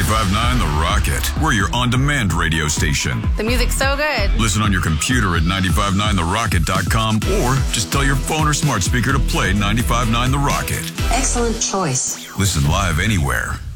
95.9 The Rocket. We're your on-demand radio station. The music's so good. Listen on your computer at 959therocket.com or just tell your phone or smart speaker to play 95.9 The Rocket. Excellent choice. Listen live anywhere.